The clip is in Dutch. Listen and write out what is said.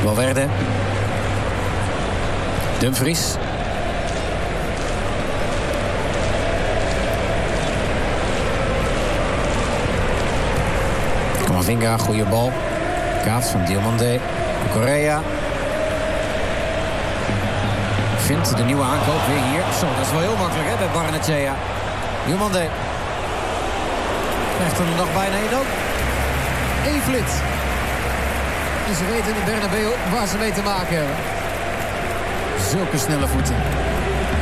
Valverde. Dumfries. Camavinga, goede bal. Kaats van Diomande. Correa. Vindt de nieuwe aankoop weer hier. Zo, dat is wel heel makkelijk hè, bij Barnechea. Diomande. Krijgt er nog bijna één ook. Eén flits. En ze weten in de Bernabeu waar ze mee te maken hebben. Zulke snelle voeten.